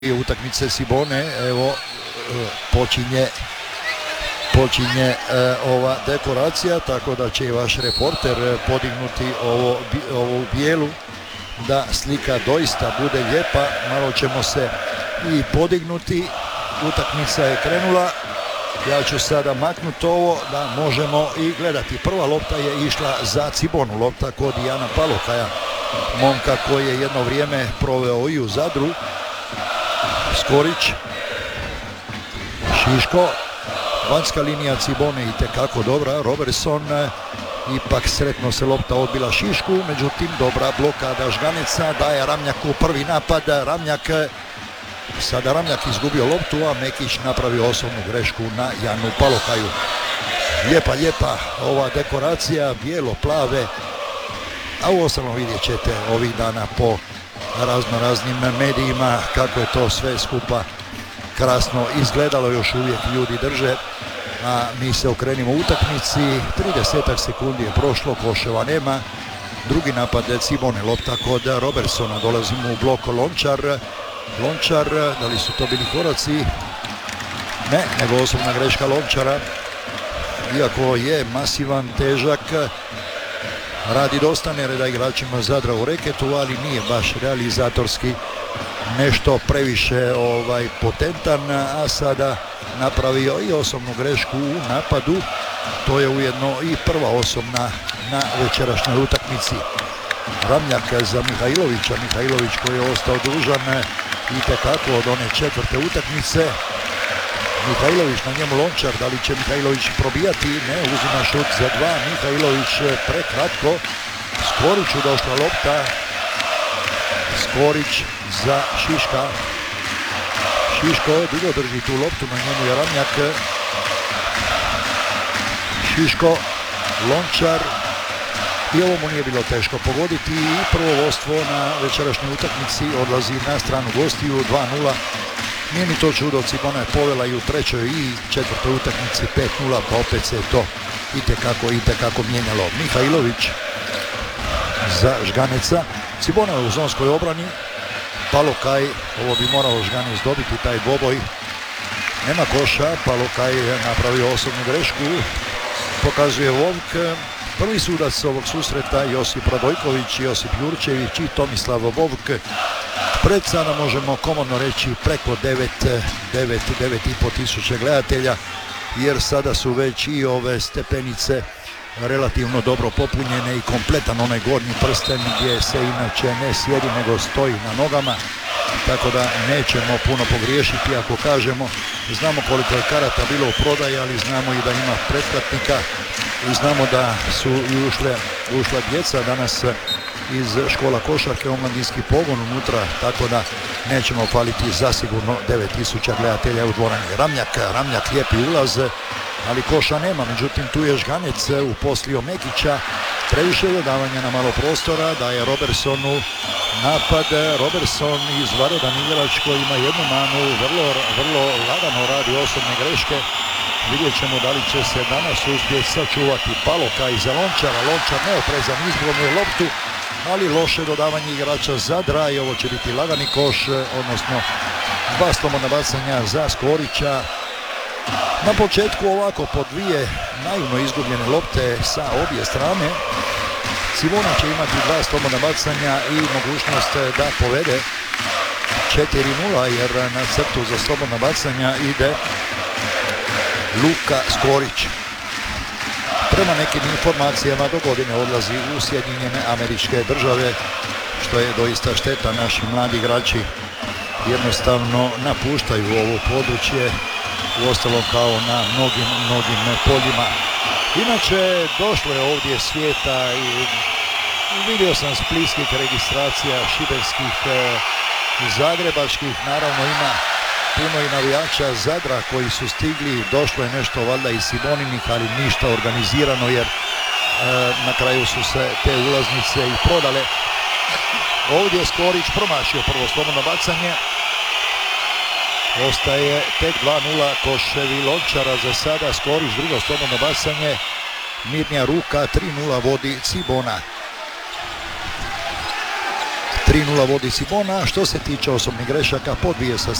utakmice Cibone. Evo počinje ova dekoracija, tako da će i vaš reporter podignuti ovu bijelu da slika doista bude lijepa. Malo ćemo se i podignuti. Utakmica je krenula. Ja ću sada maknuti ovo da možemo i gledati. Prva lopta je išla za Cibonu, lopta kod Jana Palokaja, momka koji je jedno vrijeme proveo i u Zadru. Skorić, Šiško, vanjska linija Cibone itekako dobra. Robertson, ipak sretno se lopta odbila Šišku, međutim dobra blokada Žganeca, daje Ramljaku prvi napad. Sada Ramljak izgubio loptu, a Mekić napravio osobnu grešku na Janu Palokaju. Lijepa ova dekoracija, bijelo-plave, a u ostalom vidjet ćete ovih dana po raznim medijima kako je to sve skupa krasno izgledalo. Još uvijek ljudi drže, a mi se okrenimo utakmici. 30 sekundi je prošlo, koševa nema. Drugi napad Cibone, lopta kod Robertsona, dolazimo u blok Lončar, da li su to bili koraci? Ne, nego osobna greška Lončara. Iako je masivan, težak, radi dosta nereda igračima Zadra u reketu, ali nije baš realizatorski nešto previše potentan, a sada napravio i osobnu grešku u napadu. To je ujedno i prva osobna na večerašnjoj utakmici. Ramljak za Mihajlovića, Mihajlović koji je ostao dužan itekako od one četvrte utakmice. Mihajlović, na njemu Lončar, da li će Mihajlović probijati? Ne, uzima šut za dva. Mihajlović prekratko. Skoriću došla lopta. Skorić za Šiška. Šiško dugo drži tu loptu, na njemu je Ramljak. Šiško, Lončar. I ovo mu nije bilo teško pogoditi i prvo vodstvo na večerašnjoj utakmici odlazi na stranu gostiju 2-0. Nije mi to čudo, Cibona je povela i u trećoj i četvrtoj utakmici 5-0, pa opet se je to itekako mijenjalo. Mihajlović za Žganeca. Cibona je u zonskoj obrani. Palokaj, ovo bi morao Žganec dobiti, taj dvoboj. Nema koša, Palokaj je napravio osobnu grešku. Pokazuje Vovk. Prvi sudac ovog susreta Josip Radojković, Josip Jurčević i Tomislav Vovk. Pred sada možemo komodno reći preko 9,5 tisuće gledatelja, jer sada su već i ove stepenice relativno dobro popunjene i kompletan onaj gornji prsten gdje se inače ne sjedi nego stoji na nogama, tako da nećemo puno pogriješiti ako kažemo. Znamo koliko je karata bilo u prodaji, ali znamo i da ima pretplatnika i znamo da su ušla djeca danas iz škola košarke, omladinski pogon unutra, tako da nećemo faliti zasigurno 9000 gledatelja u dvorani. Ramljak lijepi ulaz, ali koša nema, međutim tu je Žganec uposlio Mekića, previše dodavanja na malo prostora, daje Robertsonu napad. Robertson izvanredan igrač koji ima jednu manu, vrlo lagano radi osobne greške. Vidjet ćemo da li će se danas uspjeti sačuvati Palokaj za Lončara. Lončar neoprezan, izgubio loptu, ali loše dodavanje igrača Zadra i ovo će biti lagani koš, odnosno dva slobodna bacanja za Skorića. Na početku ovako po dvije naivno izgubljene lopte sa obje strane. Cibona će imati dva slobodna bacanja i mogućnost da povede 4-0, jer na crtu za slobodna bacanja ide Luka Skorić. Prema nekim informacijama do godine odlazi u Sjedinjene Američke Države, što je doista šteta. Naši mladi igrači jednostavno napuštaju ovo područje, uostalom kao na mnogim poljima. Inače, došlo je ovdje svijeta i vidio sam splitskih registracija, šibenskih, zagrebačkih, naravno ima puno i navijača Zadra koji su stigli, došlo je nešto valjda iz Ciboninih, ali ništa organizirano, jer na kraju su se te ulaznice i prodale. Ovdje je Skorić promašio prvo slobodno bacanje. Ostaje tek 2-0 koševi Lončara za sada. Skorić drugo slobodno bacanje, mirnija ruka, 3-0 vodi Cibona. 3:0 vodi Simona. Što se tiče osobnih grešaka, podbije sa